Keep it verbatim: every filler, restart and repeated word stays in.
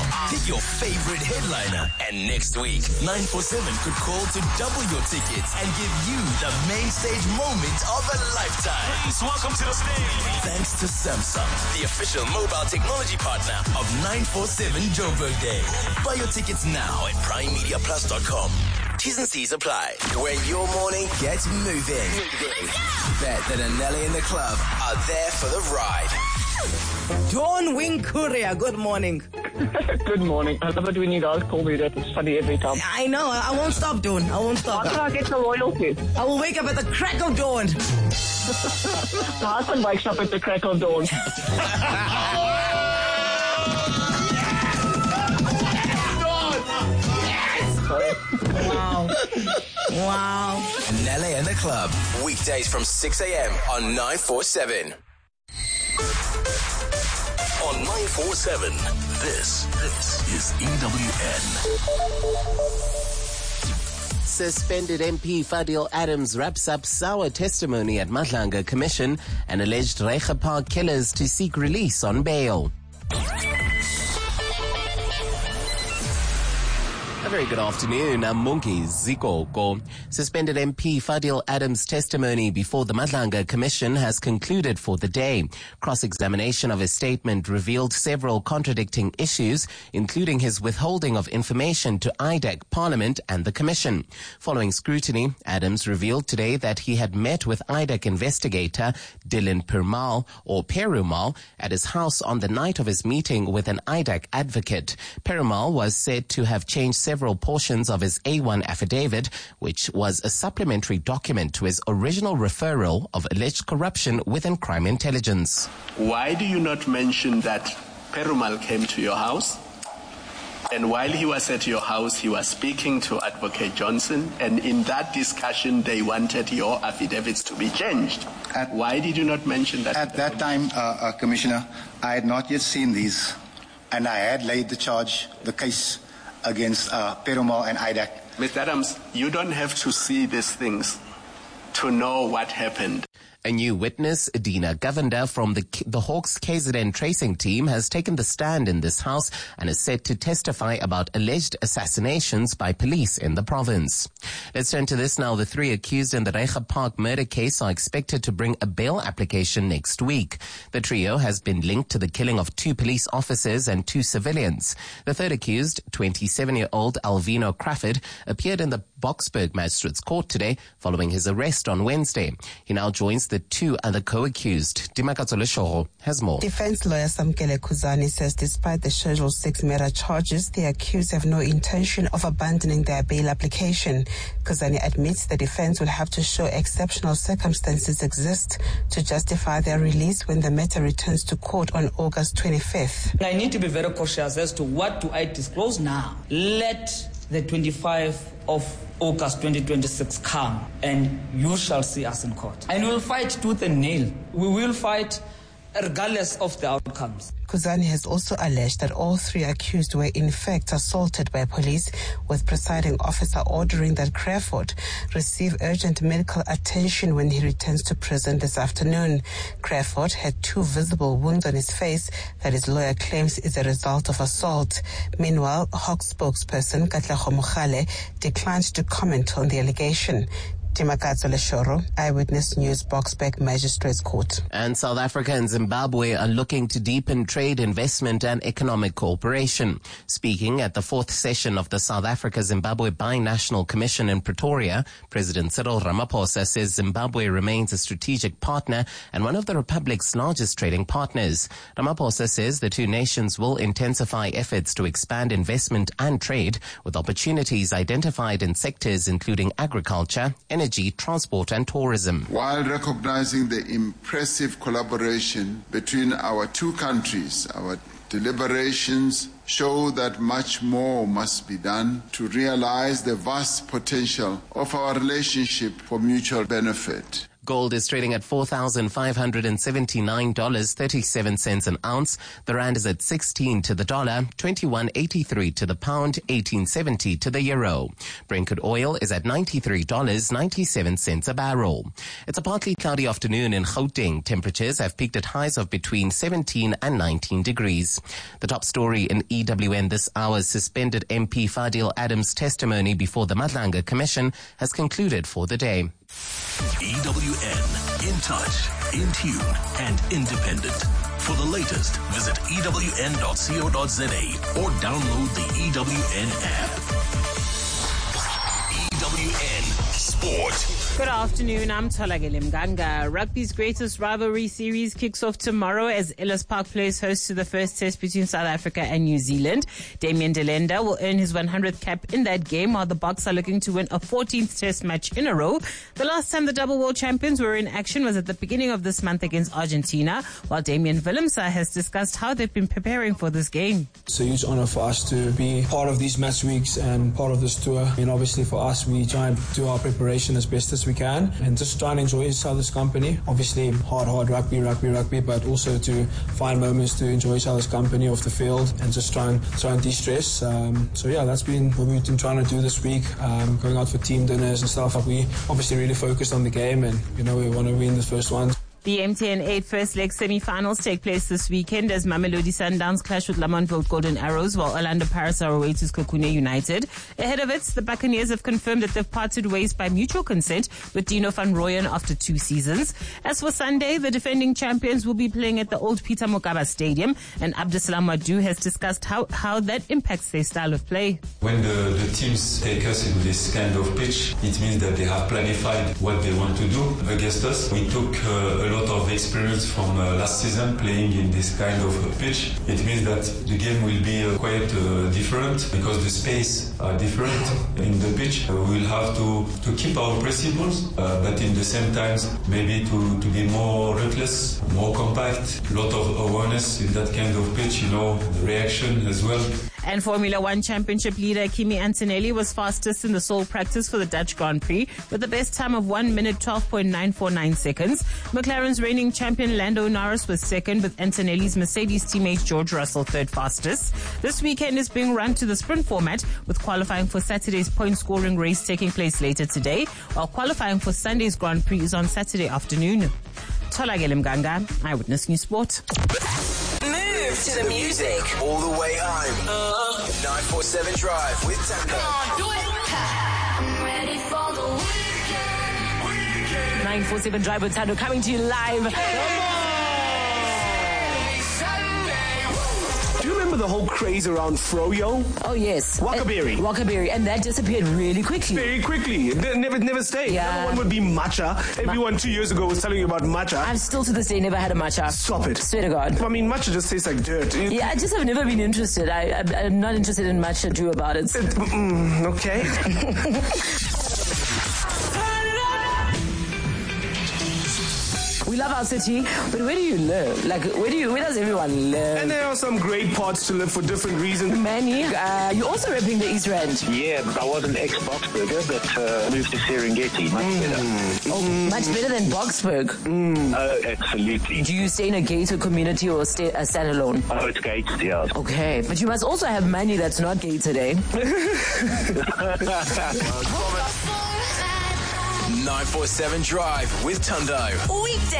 Pick your favorite headliner, and next week, nine four seven could call to double your tickets and give you the main stage moment of a lifetime. Please welcome to the stage. Thanks to Samsung, the official mobile technology partner of nine four seven Joburg Day. Buy your tickets now at prime media plus dot com. T's and C's apply. Where your morning gets moving. Bet that Anele and the club are there for the ride. Dawn Wing Courier, good morning. Good morning. I love it when you guys call me that. It's funny every time. I know. I won't stop, Dawn. I won't stop. How can I get the royalty? I will wake up at the crack of dawn. My husband wakes up at the crack of dawn. Wow. Wow. Anele and the club. Weekdays from six a.m. on nine four seven. On nine four seven, this, this is E W N. Suspended M P Fadil Adams wraps up sour testimony at Madlanga Commission and alleged Reiger Park killers to seek release on bail. A very good afternoon. I'm Munki Zikoko. Suspended M P Fadil Adams' testimony before the Madlanga Commission has concluded for the day. Cross-examination of his statement revealed several contradicting issues, including his withholding of information to I D E C, Parliament and the Commission. Following scrutiny, Adams revealed today that he had met with I D E C investigator Dylan Perumal, or Perumal, at his house on the night of his meeting with an I D E C advocate. Perumal was said to have changed several Several portions of his A one affidavit, which was a supplementary document to his original referral of alleged corruption within crime intelligence. Why do you not mention that Perumal came to your house? And while he was at your house, he was speaking to Advocate Johnson, and in that discussion, they wanted your affidavits to be changed. At, Why did you not mention that? At that time, uh, uh, Commissioner, I had not yet seen these, and I had laid the charge, the case, against uh, Perumal and I D E C. Mister Adams, you don't have to see these things to know what happened. A new witness, Dina Govender from the, the Hawks K Z N tracing team, has taken the stand in this house and is set to testify about alleged assassinations by police in the province. Let's turn to this now. The three accused in the Reiger Park murder case are expected to bring a bail application next week. The trio has been linked to the killing of two police officers and two civilians. The third accused, twenty-seven-year-old Alvino Crawford, appeared in the Boksburg Magistrates Court today following his arrest on Wednesday. He now joins the two other co-accused. Dimakatso Leshoro has more. Defense lawyer Samkele Kuzani says despite the Schedule six murder charges, the accused have no intention of abandoning their bail application. Kuzani admits the defense will have to show exceptional circumstances exist to justify their release when the matter returns to court on August twenty-fifth. I need to be very cautious as to what do I disclose now. Let the twenty-fifth of August twenty twenty-six come and you shall see us in court. And we'll fight tooth and nail. We will fight regardless of the outcomes. Kuzani has also alleged that all three accused were in fact assaulted by police, with presiding officer ordering that Crawford receive urgent medical attention when he returns to prison this afternoon. Crawford had two visible wounds on his face that his lawyer claims is a result of assault. Meanwhile, Hawks spokesperson Katlego Mogale declined to comment on the allegation. Timakatso Leshoro, Eyewitness News, Boksburg Magistrates Court. And South Africa and Zimbabwe are looking to deepen trade, investment and economic cooperation. Speaking at the fourth session of the South Africa-Zimbabwe Binational Commission in Pretoria, President Cyril Ramaphosa says Zimbabwe remains a strategic partner and one of the Republic's largest trading partners. Ramaphosa says the two nations will intensify efforts to expand investment and trade, with opportunities identified in sectors including agriculture, energy, transport and tourism. While recognizing the impressive collaboration between our two countries, our deliberations show that much more must be done to realize the vast potential of our relationship for mutual benefit. Gold is trading at four thousand five hundred seventy-nine dollars and thirty-seven cents an ounce. The rand is at sixteen to the dollar, twenty-one eighty-three to the pound, eighteen seventy to the euro. Brent crude oil is at ninety-three dollars and ninety-seven cents a barrel. It's a partly cloudy afternoon in Gauteng. Temperatures have peaked at highs of between seventeen and nineteen degrees. The top story in E W N this hour: suspended M P Fadil Adams' testimony before the Madlanga Commission has concluded for the day. E W N, in touch, in tune, and independent. For the latest, visit E W N dot co dot za or download the E W N app. E W N Sport. Good afternoon, I'm Tolagele Mganga. Rugby's greatest rivalry series kicks off tomorrow as Ellis Park plays host to the first test between South Africa and New Zealand. Damian Delenda will earn his one hundredth cap in that game, while the Boks are looking to win a fourteenth test match in a row. The last time the double world champions were in action was at the beginning of this month against Argentina, while Damian Willemse has discussed how they've been preparing for this game. It's a huge honor for us to be part of these match weeks and part of this tour. And obviously for us, we try and do our preparation as best as we can and just try and enjoy each other's company. Obviously hard, hard rugby, rugby, rugby, but also to find moments to enjoy each other's company off the field and just try and try and de-stress. Um, so yeah, that's been what we've been trying to do this week, um, going out for team dinners and stuff. We obviously really focused on the game and, you know, we want to win the first one. The M T N eight first leg semi-finals take place this weekend as Mamelodi Sundowns clash with Lamontville Golden Arrows, while Orlando Pirates are away to Sekhukhune United. Ahead of it, the Buccaneers have confirmed that they've parted ways by mutual consent with Dino van Rooyen after two seasons. As for Sunday, the defending champions will be playing at the old Peter Mokaba Stadium, and Abdesalam Wadu has discussed how, how that impacts their style of play. When the, the teams take us in this kind of pitch, it means that they have planified what they want to do against us. We took uh, a lot of experience from uh, last season playing in this kind of pitch. It means that the game will be uh, quite uh, different because the space are different in the pitch. Uh, we'll have to, to keep our principles, uh, but in the same time maybe to, to be more ruthless, more compact, a lot of awareness in that kind of pitch, you know, the reaction as well. And Formula One Championship leader Kimi Antonelli was fastest in the sole practice for the Dutch Grand Prix with the best time of one minute twelve point nine four nine seconds. McLaren's reigning champion Lando Norris was second, with Antonelli's Mercedes teammate George Russell third fastest. This weekend is being run to the sprint format, with qualifying for Saturday's point-scoring race taking place later today, while qualifying for Sunday's Grand Prix is on Saturday afternoon. Tolagele Mganga, Eyewitness News Sport. Move to the music. All the way home. Uh, nine four seven Drive with Tando. Come on, do it. I'm ready for the weekend. nine four seven Drive with Tando coming to you live. Hey. Do you remember the whole craze around Froyo? Oh, yes. Wakaberry. Uh, Wakaberry. And that disappeared really quickly. Very quickly. It never, never stayed. Yeah. Another one would be matcha. Everyone Ma- two years ago was telling you about matcha. I've still to this day never had a matcha. Stop it. Swear to God. I mean, matcha just tastes like dirt. Yeah, I just have never been interested. I, I, I'm not interested in matcha. Do about it. it mm, okay. We love our city, but where do you live? Like, where do you? Where does everyone live? And there are some great parts to live for different reasons. Manny, uh, you're also repping the East Rand. Yeah, but I was an ex-Boksburger, but uh, moved to Serengeti. Much mm. better. Oh, mm. Much better than Boksburg? Mm. Oh, absolutely. Do you stay in a gated community or stay a standalone? Oh, it's gated, yeah. Okay, but you must also have money that's not gated, eh? nine four seven Drive with Tando. Weekday.